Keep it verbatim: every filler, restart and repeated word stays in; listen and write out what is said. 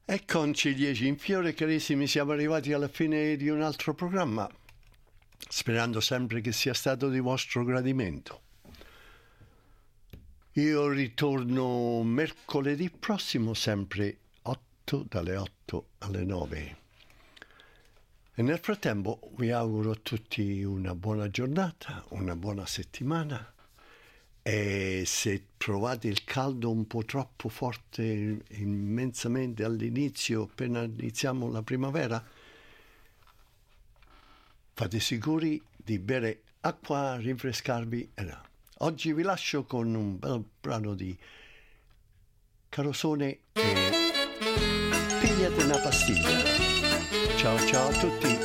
E con Ciliegi in fiore, carissimi, siamo arrivati alla fine di un altro programma, sperando sempre che sia stato di vostro gradimento. Io ritorno mercoledì prossimo, sempre otto, dalle otto alle nove. E nel frattempo vi auguro a tutti una buona giornata, una buona settimana. E se trovate il caldo un po' troppo forte immensamente all'inizio, appena iniziamo la primavera, fate sicuri di bere acqua, rinfrescarvi. Oggi vi lascio con un bel brano di Carosone e Pigliate una pastiglia. Ciao ciao a tutti.